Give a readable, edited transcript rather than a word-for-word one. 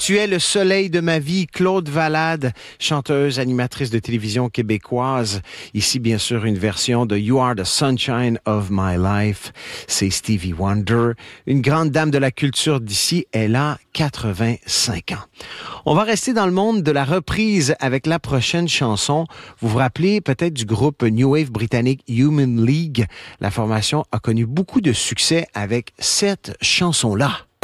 Tu es le soleil de ma vie, Claude Valade, chanteuse, animatrice de télévision québécoise. Ici, bien sûr, une version de You Are the Sunshine of My Life. C'est Stevie Wonder, une grande dame de la culture d'ici. Elle a 85 ans. On va rester dans le monde de la reprise avec la prochaine chanson. Vous vous rappelez peut-être du groupe New Wave britannique Human League. La formation a connu beaucoup de succès avec cette chanson-là.